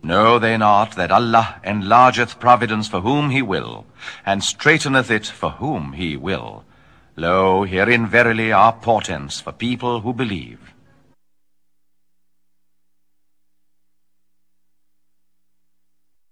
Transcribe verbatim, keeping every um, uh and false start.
Know they not that Allah enlargeth providence for whom he will, and straiteneth it for whom he will? Lo, herein verily are portents for people who believe.